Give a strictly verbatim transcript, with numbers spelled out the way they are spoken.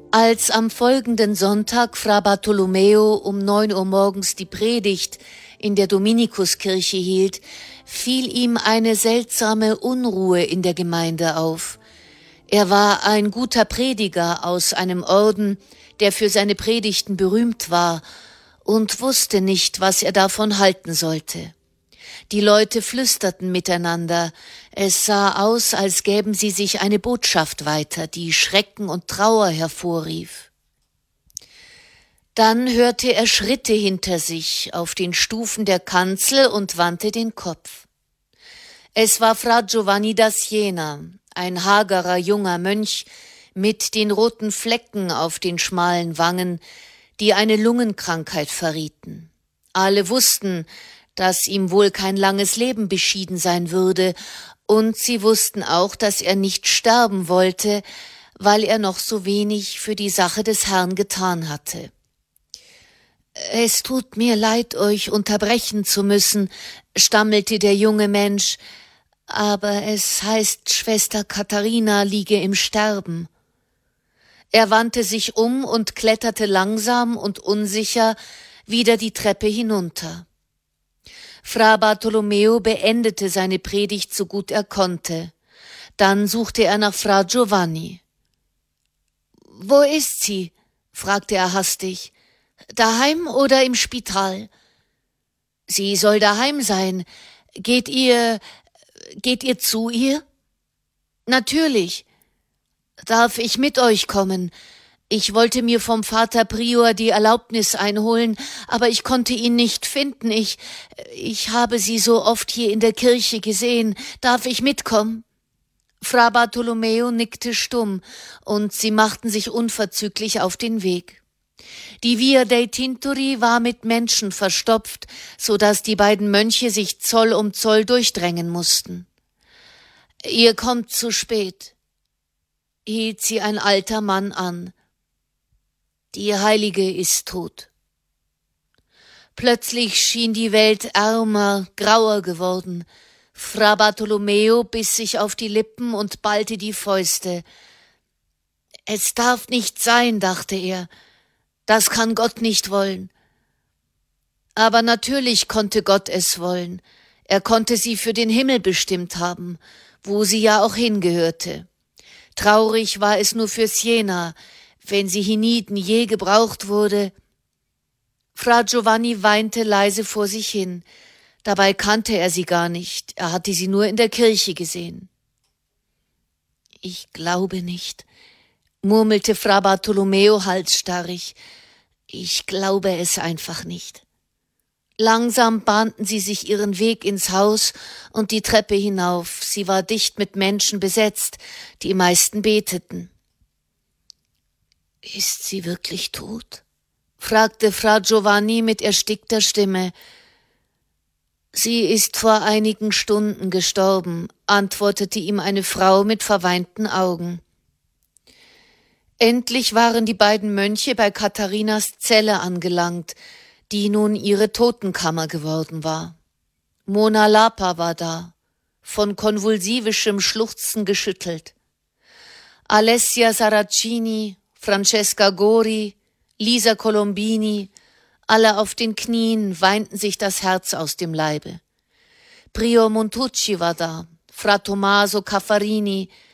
Als am folgenden Sonntag Fra Bartolomeo um neun Uhr morgens die Predigt in der Dominikuskirche hielt, fiel ihm eine seltsame Unruhe in der Gemeinde auf. Er war ein guter Prediger aus einem Orden, der für seine Predigten berühmt war, und wusste nicht, was er davon halten sollte. Die Leute flüsterten miteinander. Es sah aus, als gäben sie sich eine Botschaft weiter, die Schrecken und Trauer hervorrief. Dann hörte er Schritte hinter sich auf den Stufen der Kanzel und wandte den Kopf. Es war Fra Giovanni da Siena, ein hagerer junger Mönch mit den roten Flecken auf den schmalen Wangen, die eine Lungenkrankheit verrieten. Alle wussten, dass ihm wohl kein langes Leben beschieden sein würde, und sie wussten auch, dass er nicht sterben wollte, weil er noch so wenig für die Sache des Herrn getan hatte. »Es tut mir leid, euch unterbrechen zu müssen«, stammelte der junge Mensch, »aber es heißt, Schwester Katharina liege im Sterben.« Er wandte sich um und kletterte langsam und unsicher wieder die Treppe hinunter. Fra Bartolomeo beendete seine Predigt so gut er konnte. Dann suchte er nach Fra Giovanni. »Wo ist sie?« fragte er hastig. »Daheim oder im Spital?« »Sie soll daheim sein. Geht ihr, geht ihr zu ihr?« »Natürlich. Darf ich mit euch kommen? Ich wollte mir vom Vater Prior die Erlaubnis einholen, aber ich konnte ihn nicht finden. Ich, ich habe sie so oft hier in der Kirche gesehen. Darf ich mitkommen?« Fra Bartolomeo nickte stumm, und sie machten sich unverzüglich auf den Weg. Die Via dei Tintori war mit Menschen verstopft, so dass die beiden Mönche sich Zoll um Zoll durchdrängen mussten. »Ihr kommt zu spät«, hielt sie ein alter Mann an. »Die Heilige ist tot.« Plötzlich schien die Welt ärmer, grauer geworden. Fra Bartolomeo biss sich auf die Lippen und ballte die Fäuste. »Es darf nicht sein«, dachte er. »Das kann Gott nicht wollen.« Aber natürlich konnte Gott es wollen. Er konnte sie für den Himmel bestimmt haben, wo sie ja auch hingehörte. Traurig war es nur für Siena, wenn sie hienieden je gebraucht wurde. Fra Giovanni weinte leise vor sich hin. Dabei kannte er sie gar nicht. Er hatte sie nur in der Kirche gesehen. »Ich glaube nicht«, murmelte Fra Bartolomeo halsstarrig. »Ich glaube es einfach nicht.« Langsam bahnten sie sich ihren Weg ins Haus und die Treppe hinauf. Sie war dicht mit Menschen besetzt, die meisten beteten. »Ist sie wirklich tot?« fragte Fra Giovanni mit erstickter Stimme. »Sie ist vor einigen Stunden gestorben«, antwortete ihm eine Frau mit verweinten Augen. Endlich waren die beiden Mönche bei Katharinas Zelle angelangt, die nun ihre Totenkammer geworden war. Mona Lapa war da, von konvulsivischem Schluchzen geschüttelt. Alessia Saracini, Francesca Gori, Lisa Colombini, alle auf den Knien weinten sich das Herz aus dem Leibe. Prior Montucci war da, Fra Tommaso Caffarini,